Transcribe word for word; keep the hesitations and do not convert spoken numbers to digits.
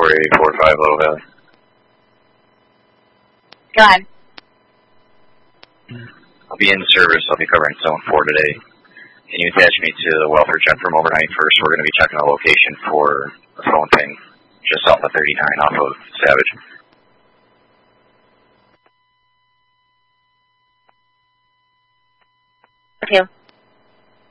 eight four five Low Valley. Go ahead. I'll be in service. I'll be covering zone four today. Can you attach me to the welfare check from overnight first? We're going to be checking a location for a phone ping just south of thirty-nine off of Savage. Okay.